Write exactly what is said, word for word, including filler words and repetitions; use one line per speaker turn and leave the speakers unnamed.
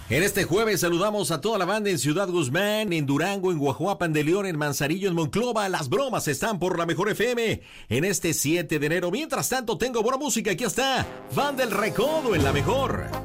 En este jueves saludamos a toda la banda en Ciudad Guzmán, en Durango, en Guajuapan de León, en Manzanillo, en Monclova. Las bromas están por la Mejor F M en este siete de enero. Mientras tanto, tengo buena música. Aquí está Van del Recodo en la Mejor.